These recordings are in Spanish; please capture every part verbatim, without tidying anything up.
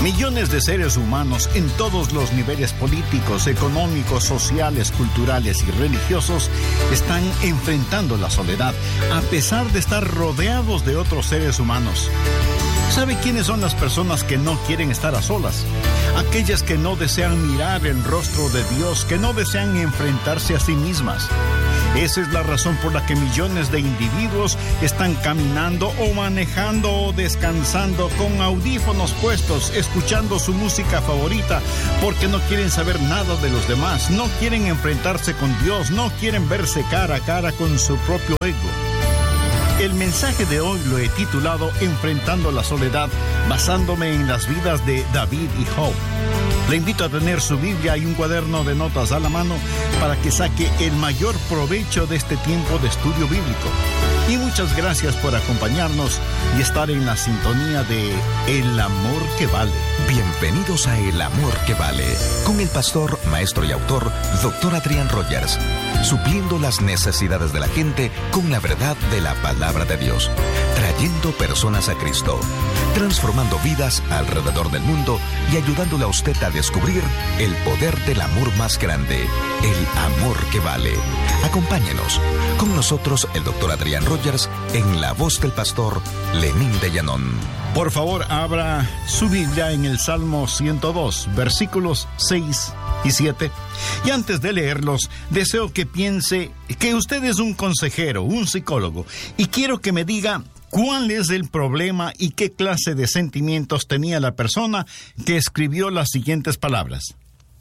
Millones de seres humanos en todos los niveles políticos, económicos, sociales, culturales y religiosos están enfrentando la soledad, a pesar de estar rodeados de otros seres humanos. ¿Sabe quiénes son las personas que no quieren estar a solas? Aquellas que no desean mirar el rostro de Dios, que no desean enfrentarse a sí mismas. Esa es la razón por la que millones de individuos están caminando o manejando o descansando con audífonos puestos, escuchando su música favorita, porque no quieren saber nada de los demás, no quieren enfrentarse con Dios, no quieren verse cara a cara con su propio ego. El mensaje de hoy lo he titulado Enfrentando la soledad, basándome en las vidas de David y Job. Le invito a tener su Biblia y un cuaderno de notas a la mano para que saque el mayor provecho de este tiempo de estudio bíblico. Y muchas gracias por acompañarnos y estar en la sintonía de El Amor que Vale. Bienvenidos a El Amor que Vale, con el pastor, maestro y autor, doctor Adrián Rogers, supliendo las necesidades de la gente con la verdad de la palabra de Dios, trayendo personas a Cristo, transformando vidas alrededor del mundo y ayudándole a usted a descubrir el poder del amor más grande, el amor que vale. Acompáñenos. Con nosotros el doctor Adrián Rogers en la voz del pastor Lenín de Llanón. Por favor, abra su Biblia en el Salmo ciento dos, versículos seis y siete. Y antes de leerlos, deseo que piense que usted es un consejero, un psicólogo, y quiero que me diga cuál es el problema y qué clase de sentimientos tenía la persona que escribió las siguientes palabras.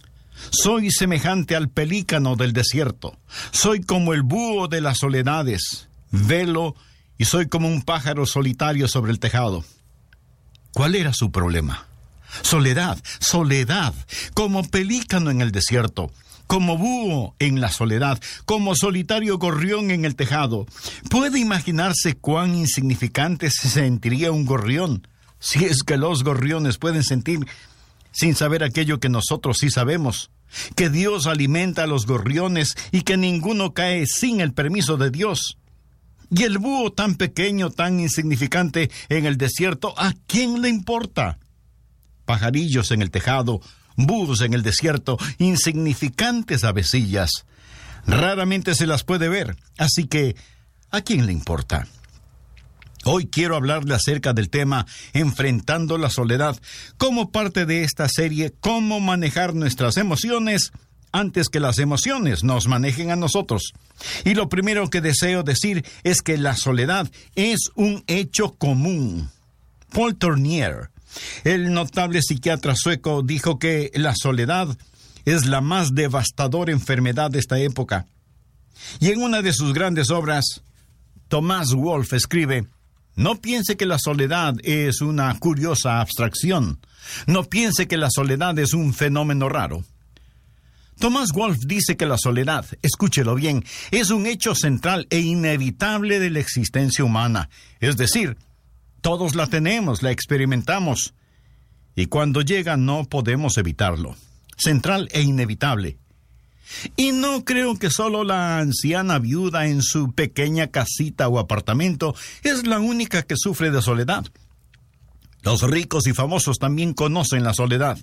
Soy semejante al pelícano del desierto, soy como el búho de las soledades, velo y soy como un pájaro solitario sobre el tejado. ¿Cuál era su problema? Soledad, soledad, como pelícano en el desierto, como búho en la soledad, como solitario gorrión en el tejado. ¿Puede imaginarse cuán insignificante se sentiría un gorrión? Si es que los gorriones pueden sentir sin saber aquello que nosotros sí sabemos, que Dios alimenta a los gorriones y que ninguno cae sin el permiso de Dios. Y el búho tan pequeño, tan insignificante en el desierto, ¿a quién le importa? Pajarillos en el tejado, búhos en el desierto, insignificantes avecillas. Raramente se las puede ver, así que ¿a quién le importa? Hoy quiero hablarle acerca del tema Enfrentando la soledad, como parte de esta serie Cómo manejar nuestras emociones antes que las emociones nos manejen a nosotros. Y lo primero que deseo decir es que la soledad es un hecho común. Paul Tournier, el notable psiquiatra sueco, dijo que la soledad es la más devastadora enfermedad de esta época. Y en una de sus grandes obras, Thomas Wolfe escribe: no piense que la soledad es una curiosa abstracción. No piense que la soledad es un fenómeno raro. Thomas Wolfe dice que la soledad, escúchelo bien, es un hecho central e inevitable de la existencia humana. Es decir, todos la tenemos, la experimentamos. Y cuando llega no podemos evitarlo. Central e inevitable. Y no creo que solo la anciana viuda en su pequeña casita o apartamento es la única que sufre de soledad. Los ricos y famosos también conocen la soledad.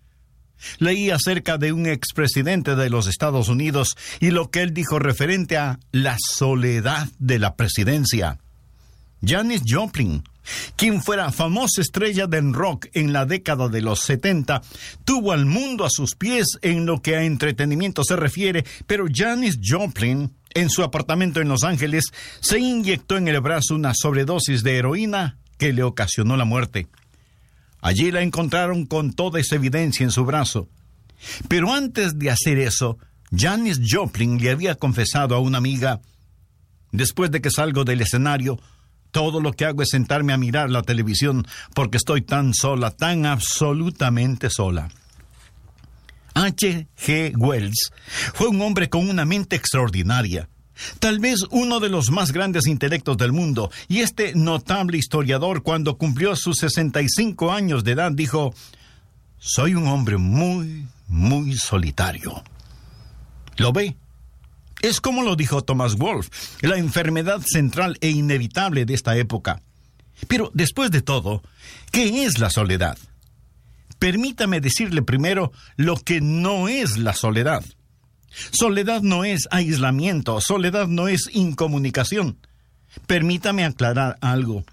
Leí acerca de un expresidente de los Estados Unidos y lo que él dijo referente a la soledad de la presidencia. Janis Joplin, quien fuera famosa estrella del rock en la década de los setenta, tuvo al mundo a sus pies en lo que a entretenimiento se refiere, pero Janis Joplin, en su apartamento en Los Ángeles, se inyectó en el brazo una sobredosis de heroína que le ocasionó la muerte. Allí la encontraron con toda esa evidencia en su brazo. Pero antes de hacer eso, Janis Joplin le había confesado a una amiga: después de que salgo del escenario, todo lo que hago es sentarme a mirar la televisión porque estoy tan sola, tan absolutamente sola. H G Wells fue un hombre con una mente extraordinaria, tal vez uno de los más grandes intelectos del mundo, y este notable historiador, cuando cumplió sus sesenta y cinco años de edad, dijo: soy un hombre muy, muy solitario. ¿Lo ve? Es como lo dijo Thomas Wolfe, la enfermedad central e inevitable de esta época. Pero después de todo, ¿qué es la soledad? Permítame decirle primero lo que no es la soledad. Soledad no es aislamiento, soledad no es incomunicación. Permítame aclarar algo.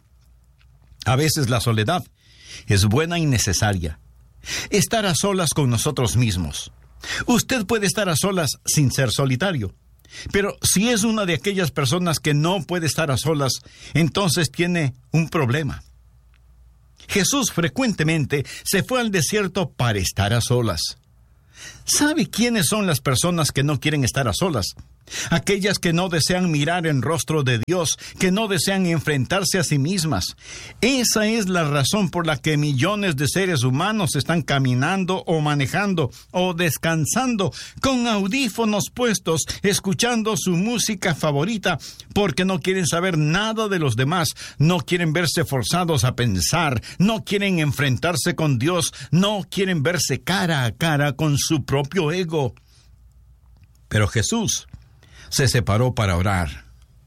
A veces la soledad es buena y necesaria. Estar a solas con nosotros mismos. Usted puede estar a solas sin ser solitario. Pero si es una de aquellas personas que no puede estar a solas, entonces tiene un problema. Jesús frecuentemente se fue al desierto para estar a solas. ¿Sabe quiénes son las personas que no quieren estar a solas? Aquellas que no desean mirar en rostro de Dios, que no desean enfrentarse a sí mismas. Esa es la razón por la que millones de seres humanos están caminando o manejando o descansando con audífonos puestos, escuchando su música favorita, porque no quieren saber nada de los demás, no quieren verse forzados a pensar, no quieren enfrentarse con Dios, no quieren verse cara a cara con su propio ego. Pero Jesús se separó para orar.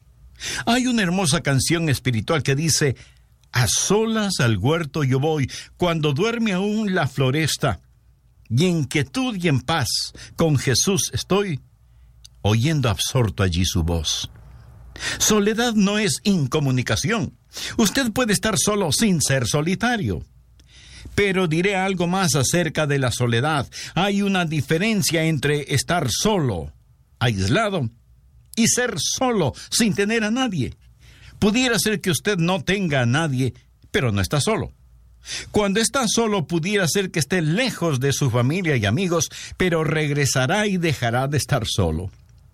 Hay una hermosa canción espiritual que dice: a solas al huerto yo voy, cuando duerme aún la floresta, y en quietud y en paz con Jesús estoy, oyendo absorto allí su voz. Soledad no es incomunicación. Usted puede estar solo sin ser solitario. Pero diré algo más acerca de la soledad. Hay una diferencia entre estar solo, aislado, y ser solo, sin tener a nadie. Pudiera ser que usted no tenga a nadie, pero no está solo. Cuando está solo, pudiera ser que esté lejos de su familia y amigos, pero regresará y dejará de estar solo.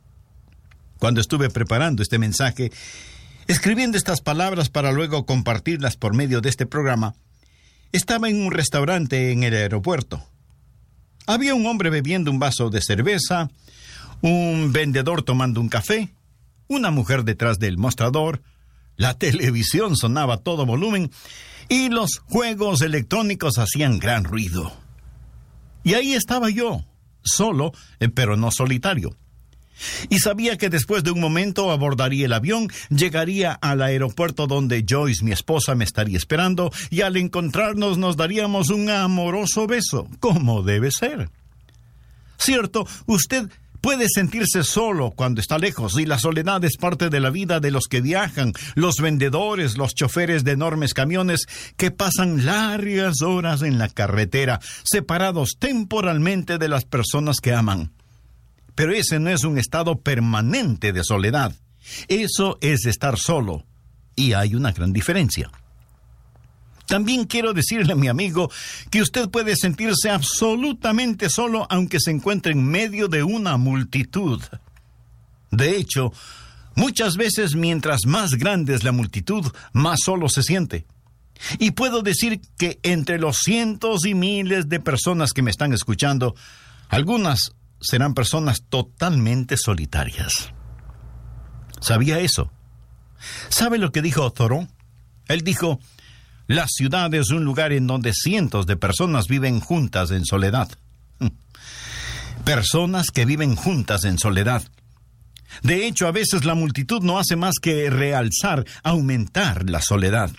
Cuando estuve preparando este mensaje, escribiendo estas palabras para luego compartirlas por medio de este programa, estaba en un restaurante en el aeropuerto. Había un hombre bebiendo un vaso de cerveza, un vendedor tomando un café, una mujer detrás del mostrador, la televisión sonaba a todo volumen y los juegos electrónicos hacían gran ruido. Y ahí estaba yo, solo, pero no solitario. Y sabía que después de un momento abordaría el avión, llegaría al aeropuerto donde Joyce, mi esposa, me estaría esperando, y al encontrarnos nos daríamos un amoroso beso, como debe ser. Cierto, usted puede sentirse solo cuando está lejos, y la soledad es parte de la vida de los que viajan, los vendedores, los choferes de enormes camiones que pasan largas horas en la carretera, separados temporalmente de las personas que aman. Pero ese no es un estado permanente de soledad. Eso es estar solo, y hay una gran diferencia. También quiero decirle, mi amigo, que usted puede sentirse absolutamente solo aunque se encuentre en medio de una multitud. De hecho, muchas veces mientras más grande es la multitud, más solo se siente. Y puedo decir que entre los cientos y miles de personas que me están escuchando, algunas serán personas totalmente solitarias. ¿Sabía eso? ¿Sabe lo que dijo Thoreau? Él dijo: la ciudad es un lugar en donde cientos de personas viven juntas en soledad. Personas que viven juntas en soledad. De hecho, a veces la multitud no hace más que realzar, aumentar la soledad.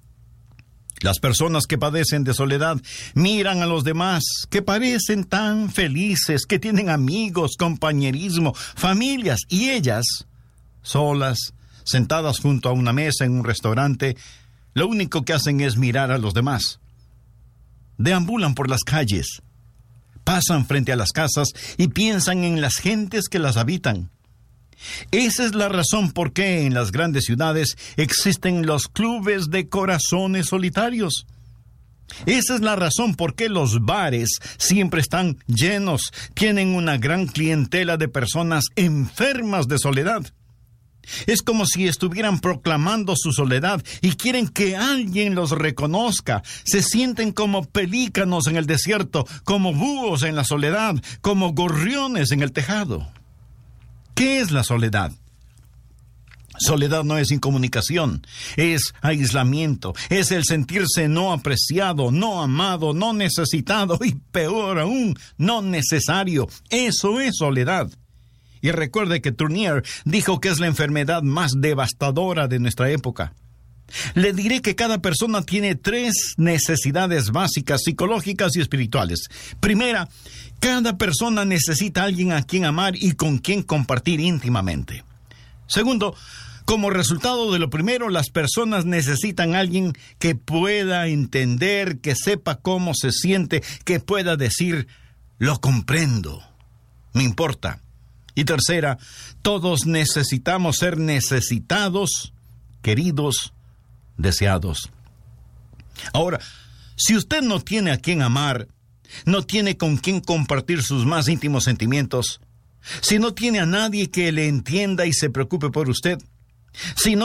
Las personas que padecen de soledad miran a los demás, que parecen tan felices, que tienen amigos, compañerismo, familias, y ellas, solas, sentadas junto a una mesa en un restaurante, lo único que hacen es mirar a los demás. Deambulan por las calles, pasan frente a las casas y piensan en las gentes que las habitan. Esa es la razón por qué en las grandes ciudades existen los clubes de corazones solitarios. Esa es la razón por qué los bares siempre están llenos, tienen una gran clientela de personas enfermas de soledad. Es como si estuvieran proclamando su soledad y quieren que alguien los reconozca. Se sienten como pelícanos en el desierto, como búhos en la soledad, como gorriones en el tejado. ¿Qué es la soledad? Soledad no es incomunicación, es aislamiento, es el sentirse no apreciado, no amado, no necesitado y peor aún, no necesario. Eso es soledad. Y recuerde que Tournier dijo que es la enfermedad más devastadora de nuestra época. Le diré que cada persona tiene tres necesidades básicas, psicológicas y espirituales. Primera, cada persona necesita a alguien a quien amar y con quien compartir íntimamente. Segundo, como resultado de lo primero, las personas necesitan a alguien que pueda entender, que sepa cómo se siente, que pueda decir, lo comprendo, me importa. Y tercera, todos necesitamos ser necesitados, queridos, deseados. Ahora, si usted no tiene a quien amar, no tiene con quien compartir sus más íntimos sentimientos, si no tiene a nadie que le entienda y se preocupe por usted, si no